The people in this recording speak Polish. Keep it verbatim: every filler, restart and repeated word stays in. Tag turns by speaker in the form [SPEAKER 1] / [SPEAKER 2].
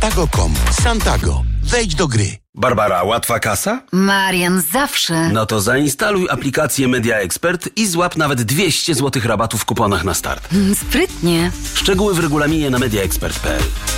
[SPEAKER 1] santago kropka com. Santago. Wejdź do gry.
[SPEAKER 2] Barbara, łatwa kasa?
[SPEAKER 3] Marian, zawsze.
[SPEAKER 2] No to zainstaluj aplikację Media Expert i złap nawet dwieście złotych rabatu w kuponach na start.
[SPEAKER 3] Mm, sprytnie.
[SPEAKER 2] Szczegóły w regulaminie na media expert kropka p l.